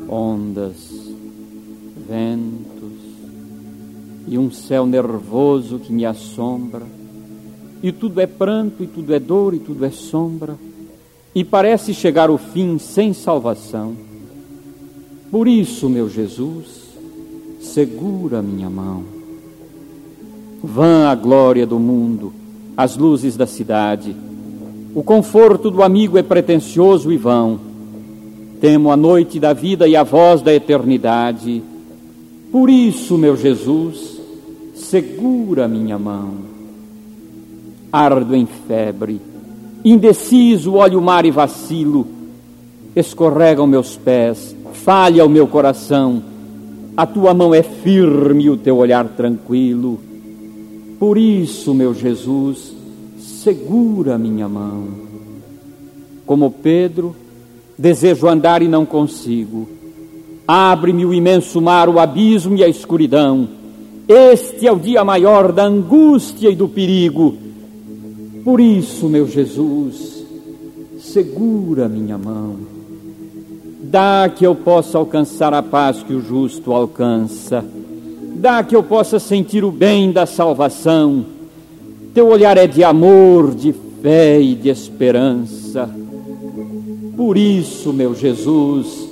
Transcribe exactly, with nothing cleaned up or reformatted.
ondas, ventos e um céu nervoso que me assombra, e tudo é pranto, e tudo é dor, e tudo é sombra, e parece chegar o fim sem salvação. Por isso, meu Jesus, segura minha mão. Vã a glória do mundo, as luzes da cidade, o conforto do amigo é pretensioso e vão. Temo a noite da vida e a voz da eternidade. Por isso, meu Jesus, segura minha mão. Ardo em febre, indeciso, olho o mar e vacilo. Escorregam meus pés, falha o meu coração. A tua mão é firme e o teu olhar tranquilo. Por isso, meu Jesus, segura minha mão. Como Pedro, desejo andar e não consigo. Abre-me o imenso mar, o abismo e a escuridão. Este é o dia maior da angústia e do perigo. Por isso, meu Jesus, segura minha mão. Dá que eu possa alcançar a paz que o justo alcança. Dá que eu possa sentir o bem da salvação. Teu olhar é de amor, de fé e de esperança. Por isso, meu Jesus,